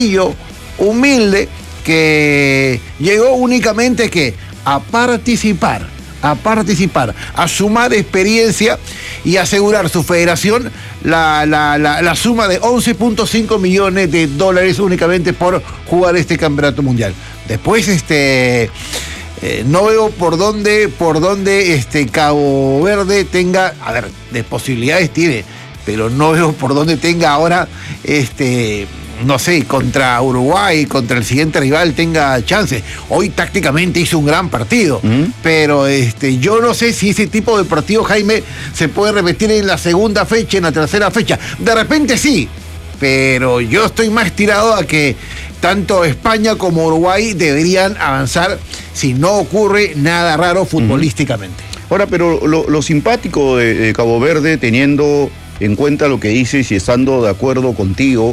humilde, que llegó únicamente a participar, a sumar experiencia y asegurar su federación la suma de 11.5 millones de dólares únicamente por jugar este campeonato mundial. Después no veo por dónde Cabo Verde tenga, a ver, de posibilidades tiene, pero no veo por dónde tenga ahora no sé, contra Uruguay, contra el siguiente rival tenga chance. Hoy tácticamente hizo un gran partido, pero yo no sé si ese tipo de partido, Jaime, se puede repetir en la segunda fecha, en la tercera fecha. De repente sí, pero yo estoy más tirado a que tanto España como Uruguay deberían avanzar si no ocurre nada raro futbolísticamente. Ahora, pero lo simpático de Cabo Verde, teniendo en cuenta lo que dices y estando de acuerdo contigo,